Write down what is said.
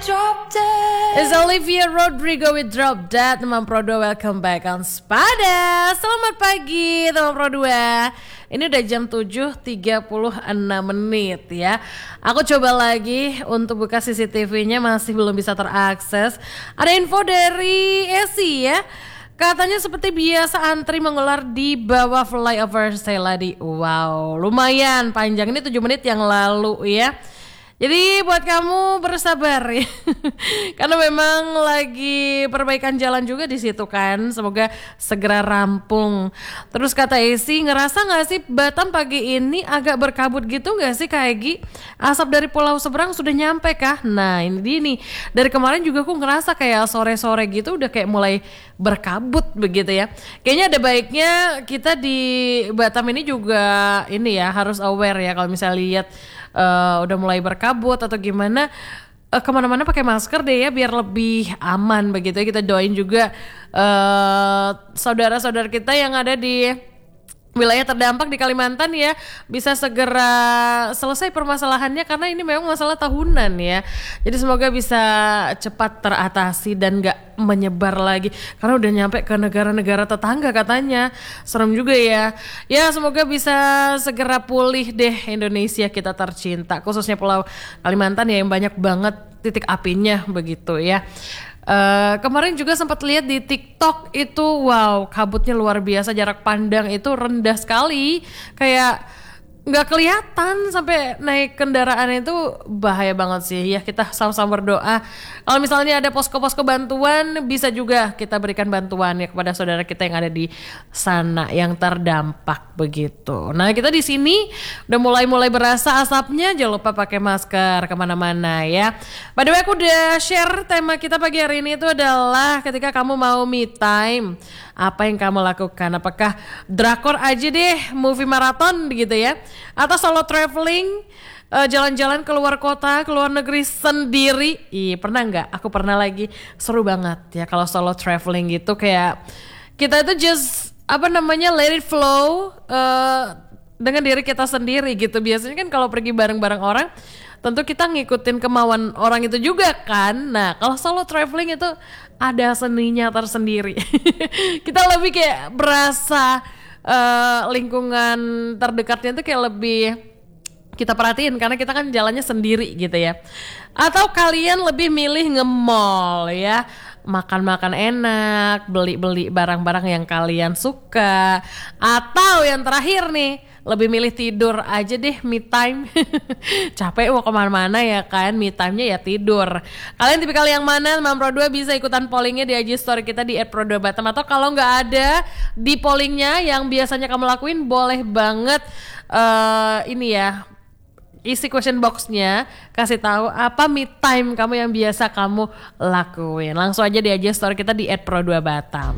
It's Olivia Rodrigo with Drop Dead. Teman Pro 2, welcome back on Spada. Selamat pagi teman Pro 2. Ini udah jam 7.36 ya. Aku coba lagi untuk buka CCTV-nya, masih belum bisa terakses. Ada info dari Esi ya. Katanya seperti biasa antri mengular di bawah flyover Seladi. Wow, lumayan panjang, ini 7 menit yang lalu ya. Jadi buat kamu bersabar ya. Karena memang lagi perbaikan jalan juga di situ kan. Semoga segera rampung. Terus kata Esi, ngerasa gak sih Batam pagi ini agak berkabut gitu gak sih Kak Egi? Asap dari pulau seberang sudah nyampe kah? Nah ini dia nih. Dari kemarin juga aku ngerasa kayak sore-sore gitu udah kayak mulai berkabut begitu ya. Kayaknya ada baiknya kita di Batam ini juga ini ya, harus aware ya kalau misalnya lihat udah mulai berkabut atau gimana, kemana-mana pakai masker deh ya biar lebih aman begitu ya. Kita doain juga saudara-saudara kita yang ada di wilayah terdampak di Kalimantan ya bisa segera selesai permasalahannya, karena ini memang masalah tahunan ya. Jadi semoga bisa cepat teratasi dan gak menyebar lagi, karena udah nyampe ke negara-negara tetangga katanya. Serem juga ya. Ya semoga bisa segera pulih deh Indonesia kita tercinta, khususnya Pulau Kalimantan ya yang banyak banget titik apinya begitu ya. Kemarin juga sempat lihat di TikTok itu, wow, kabutnya luar biasa, jarak pandang itu rendah sekali, kayak nggak kelihatan sampai naik kendaraan. Itu bahaya banget sih ya. Kita sama-sama berdoa kalau misalnya ada posko-posko bantuan, bisa juga kita berikan bantuan ya kepada saudara kita yang ada di sana yang terdampak begitu. Nah kita di sini udah mulai berasa asapnya, jangan lupa pakai masker kemana-mana ya. By the way, aku udah share tema kita pagi hari ini itu adalah ketika kamu mau me time, apa yang kamu lakukan? Apakah drakor aja deh, movie marathon begitu ya, atau solo traveling, jalan-jalan keluar kota, keluar negeri sendiri? Pernah nggak? Aku pernah lagi, seru banget ya kalau solo traveling gitu. Kayak kita itu just let it flow dengan diri kita sendiri gitu. Biasanya kan kalau pergi bareng-bareng orang, tentu kita ngikutin kemauan orang itu juga kan. Nah kalau solo traveling itu ada seninya tersendiri. Kita lebih kayak berasa lingkungan terdekatnya tuh kayak lebih kita perhatiin, karena kita kan jalannya sendiri gitu ya. Atau kalian lebih milih nge-mall ya, makan-makan enak, beli-beli barang-barang yang kalian suka, atau yang terakhir nih, lebih milih tidur aja deh, me time. Capek mau kemana-mana ya kan, me time-nya ya tidur. Kalian tipikal yang mana? Teman Pro 2 bisa ikutan pollingnya di IG story kita di @pro2batam. Atau kalau nggak ada di pollingnya yang biasanya kamu lakuin, boleh banget ini ya, isi question box-nya, kasih tahu apa me time kamu yang biasa kamu lakuin. Langsung aja di IG story kita di @pro2batam.